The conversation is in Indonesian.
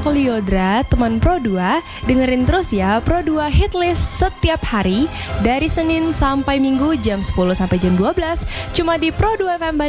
aku Liodra, teman Pro 2. Dengerin terus ya Pro 2 Hitlist setiap hari dari Senin sampai Minggu jam 10 sampai jam 12 cuma di Pro 2 FM Bandung.